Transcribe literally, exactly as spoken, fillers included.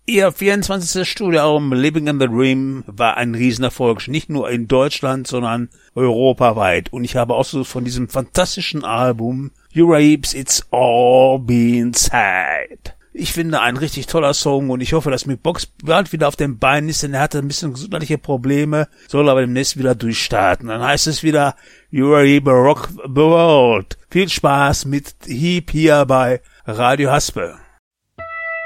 Ihr vierundzwanzigste Studioalbum Living in the Dream war ein Riesenerfolg, nicht nur in Deutschland, sondern europaweit. Und ich habe auch so von diesem fantastischen Album Eurapes It's All Been Said. Ich finde, ein richtig toller Song und ich hoffe, dass Mick Box bald wieder auf den Beinen ist, denn er hatte ein bisschen gesundheitliche Probleme, soll aber demnächst wieder durchstarten. Dann heißt es wieder Eurape Rock the World. Viel Spaß mit Heap hier bei Radio Haspe.